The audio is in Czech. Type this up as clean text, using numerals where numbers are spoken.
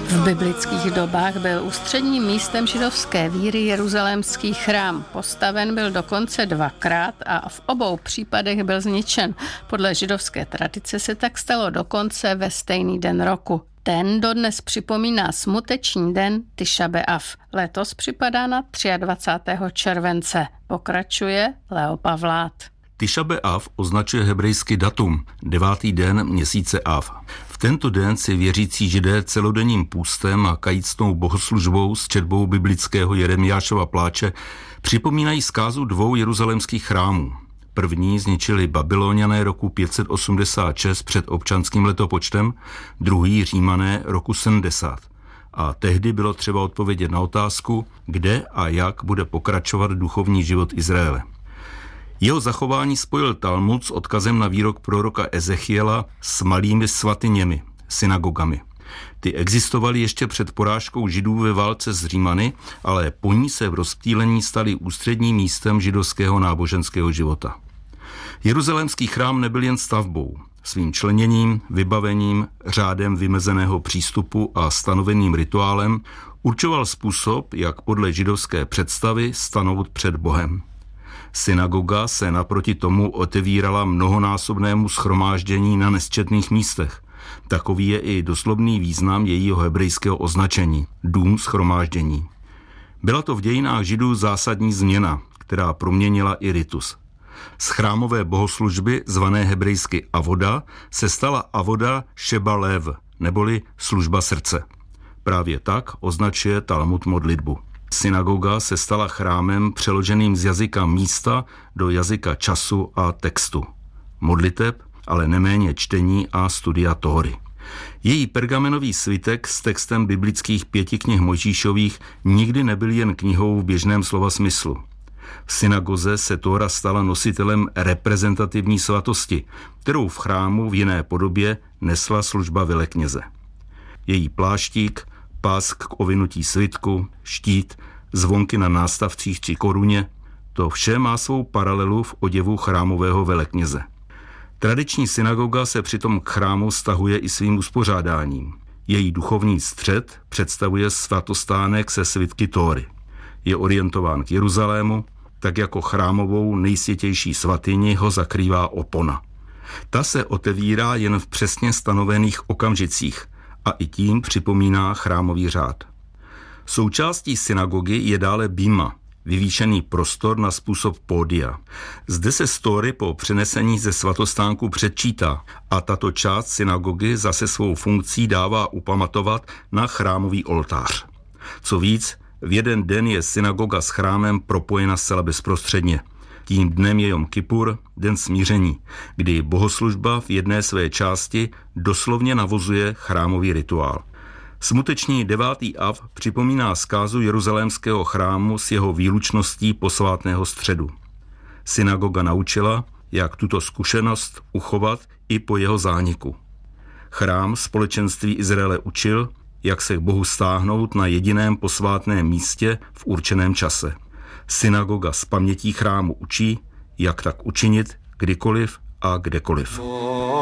V biblických dobách byl ústředním místem židovské víry jeruzalémský chrám. Postaven byl dokonce 2krát a v obou případech byl zničen. Podle židovské tradice se tak stalo dokonce ve stejný den roku. Ten dodnes připomíná smuteční den Tiša B'Av. Letos připadá na 23. července. Pokračuje Leo Pavlát. Tiša B'Av označuje hebrejský datum, 9. den měsíce Av. V tento den si věřící Židé celodenním půstem a kajícnou bohoslužbou s četbou biblického Jeremiášova pláče připomínají zkázu 2 jeruzalémských chrámů. První zničili Babyloniané roku 586 před občanským letopočtem, druhý Římané roku 70. A tehdy bylo třeba odpovědět na otázku, kde a jak bude pokračovat duchovní život Izraele. Jeho zachování spojil Talmud s odkazem na výrok proroka Ezechiela s malými svatyněmi, synagogami. Ty existovaly ještě před porážkou Židů ve válce s Římany, ale po ní se v rozptýlení staly ústředním místem židovského náboženského života. Jeruzalémský chrám nebyl jen stavbou. Svým členěním, vybavením, řádem vymezeného přístupu a stanoveným rituálem určoval způsob, jak podle židovské představy stanout před Bohem. Synagoga se naproti tomu otevírala mnohonásobnému shromáždění na nesčetných místech. Takový je i doslovný význam jejího hebrejského označení – dům shromáždění. Byla to v dějinách Židů zásadní změna, která proměnila i ritus. Z chrámové bohoslužby, zvané hebrejsky avoda, se stala avoda sheba lev, neboli služba srdce. Právě tak označuje Talmud modlitbu. Synagoga se stala chrámem přeloženým z jazyka místa do jazyka času a textu. Modliteb, ale neméně čtení a studia Tóry. Její pergamenový svitek s textem biblických 5 knih Mojžíšových nikdy nebyl jen knihou v běžném slova smyslu. V synagoze se Tóra stala nositelem reprezentativní svatosti, kterou v chrámu v jiné podobě nesla služba velekněze. Její pláštík, pás k ovinutí svitku, štít, zvonky na nástavcích či koruně, to vše má svou paralelu v oděvu chrámového velekněze. Tradiční synagoga se přitom k chrámu stahuje i svým uspořádáním. Její duchovní střed představuje svatostánek se svitky Tóry. Je orientován k Jeruzalému, tak jako chrámovou nejsvětější svatyni ho zakrývá opona. Ta se otevírá jen v přesně stanovených okamžicích a i tím připomíná chrámový řád. Součástí synagogy je dále bima, vyvýšený prostor na způsob pódia. Zde se z Tóry po přenesení ze svatostánku předčítá a tato část synagogy zase svou funkcí dává upamatovat na chrámový oltář. Co víc, v jeden den je synagoga s chrámem propojena zcela bezprostředně. Tím dnem je Jom Kipur, den smíření, kdy bohoslužba v jedné své části doslovně navozuje chrámový rituál. Smutečný 9. Av připomíná zkázu jeruzalémského chrámu s jeho výlučností posvátného středu. Synagoga naučila, jak tuto zkušenost uchovat i po jeho zániku. Chrám společenství Izraele učil, jak se k Bohu stáhnout na jediném posvátném místě v určeném čase. Synagoga z pamětí chrámu učí, jak tak učinit kdykoliv a kdekoliv.